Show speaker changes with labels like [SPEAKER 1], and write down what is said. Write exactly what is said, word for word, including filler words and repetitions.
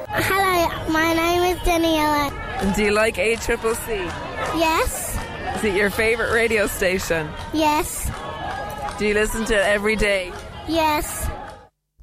[SPEAKER 1] Hello, my name is Daniela.
[SPEAKER 2] And do you like A C C C?
[SPEAKER 1] Yes.
[SPEAKER 2] Is it your favourite radio station?
[SPEAKER 1] Yes.
[SPEAKER 2] Do you listen to it every day?
[SPEAKER 1] Yes.